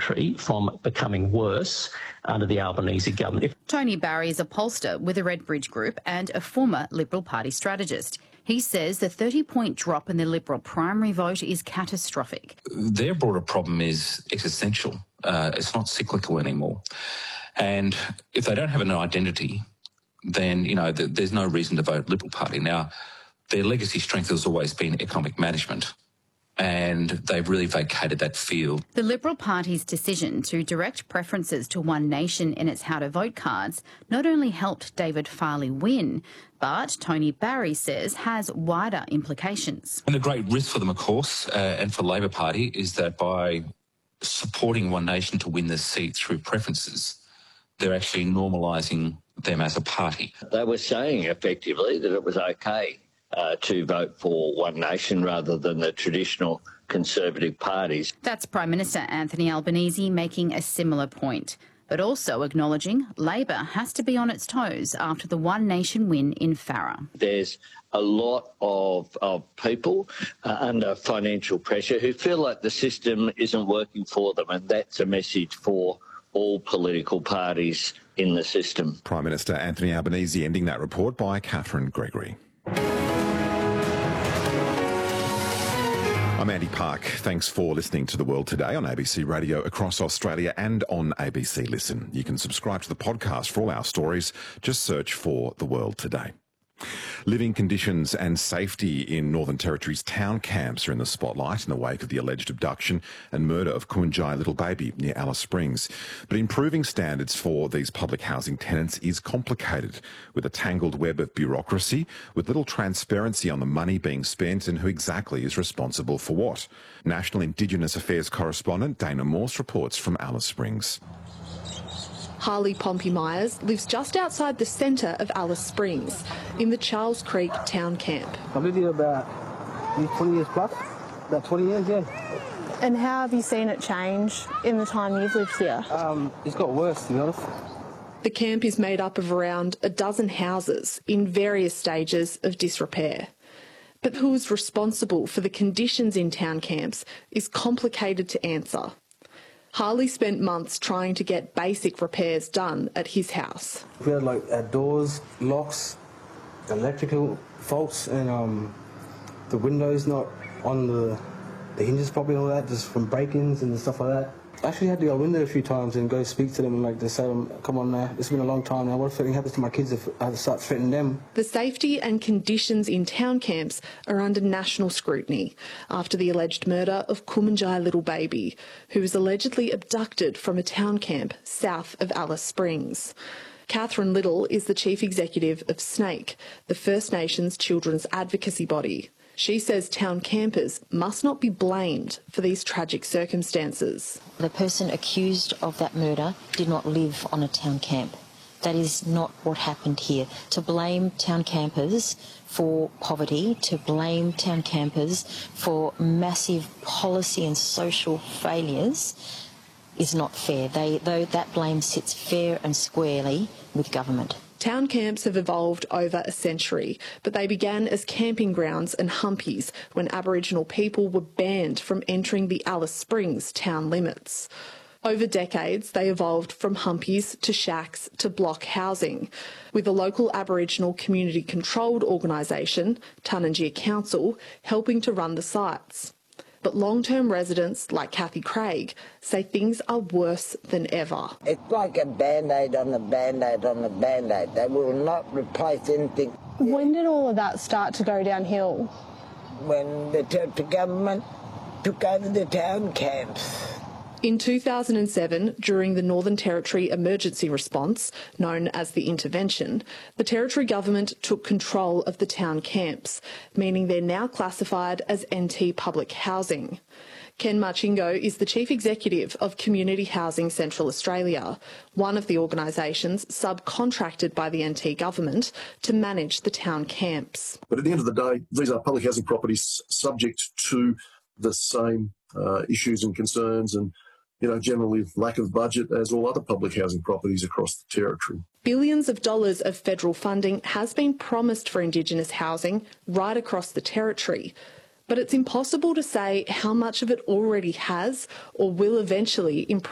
territory from becoming worse under the Albanese government. Tony Barry is a pollster with the Redbridge Group and a former Liberal Party strategist. He says the 30-point drop in the Liberal primary vote is catastrophic. Their broader problem is existential. It's not cyclical anymore. And if they don't have an identity, then, there's no reason to vote Liberal Party. Now, their legacy strength has always been economic management, and they've really vacated that field. The Liberal Party's decision to direct preferences to One Nation in its how to vote cards not only helped David Farley win, but Tony Barry says has wider implications. And the great risk for them, of course, and for Labor Party, is that by supporting One Nation to win the seat through preferences, they're actually normalising them as a party. They were saying effectively that it was okay to vote for One Nation rather than the traditional Conservative parties. That's Prime Minister Anthony Albanese making a similar point, but also acknowledging Labor has to be on its toes after the One Nation win in Farrer. There's a lot of people under financial pressure who feel like the system isn't working for them, and that's a message for all political parties in the system. Prime Minister Anthony Albanese ending that report by Catherine Gregory. I'm Andy Park. Thanks for listening to The World Today on ABC Radio across Australia and on ABC Listen. You can subscribe to the podcast for all our stories. Just search for The World Today. Living conditions and safety in Northern Territory's town camps are in the spotlight in the wake of the alleged abduction and murder of Kumanjai Little Baby near Alice Springs. But improving standards for these public housing tenants is complicated, with a tangled web of bureaucracy, with little transparency on the money being spent and who exactly is responsible for what. National Indigenous Affairs correspondent Dana Morse reports from Alice Springs. Harley Pompey-Myers lives just outside the centre of Alice Springs, in the Charles Creek town camp. I've lived here about 20 years plus, about 20 years, yeah. And how have you seen it change in the time you've lived here? It's got worse, to be honest. The camp is made up of around a dozen houses in various stages of disrepair. But who is responsible for the conditions in town camps is complicated to answer. Harley spent months trying to get basic repairs done at his house. We had like our doors, locks, electrical faults, and the windows not on the hinges properly and all that, just from break-ins and stuff like that. I actually had to go window a few times and go speak to them and they say, come on now, it's been a long time now, what if anything happens to my kids if I have to start threatening them? The safety and conditions in town camps are under national scrutiny after the alleged murder of Kumanjai Little Baby, who was allegedly abducted from a town camp south of Alice Springs. Catherine Little is the chief executive of SNAKE, the First Nations children's advocacy body. She says town campers must not be blamed for these tragic circumstances. The person accused of that murder did not live on a town camp. That is not what happened here. To blame town campers for poverty, to blame town campers for massive policy and social failures is not fair. Though that blame sits fair and squarely with government. Town camps have evolved over a century, but they began as camping grounds and humpies when Aboriginal people were banned from entering the Alice Springs town limits. Over decades, they evolved from humpies to shacks to block housing, with the local Aboriginal community-controlled organisation, Tarnangia Council, helping to run the sites. But long-term residents like Kathy Craig say things are worse than ever. It's like a Band-Aid on a Band-Aid on a Band-Aid. They will not replace anything. When did all of that start to go downhill? When the Territory government took over the town camps. In 2007, during the Northern Territory emergency response, known as the Intervention, the Territory government took control of the town camps, meaning they're now classified as NT public housing. Ken Machingo is the Chief Executive of Community Housing Central Australia, one of the organisations subcontracted by the NT government to manage the town camps. But at the end of the day, these are public housing properties subject to the same issues and concerns and generally lack of budget as all other public housing properties across the Territory. Billions of dollars of federal funding has been promised for Indigenous housing right across the Territory, but it's impossible to say how much of it already has or will eventually improve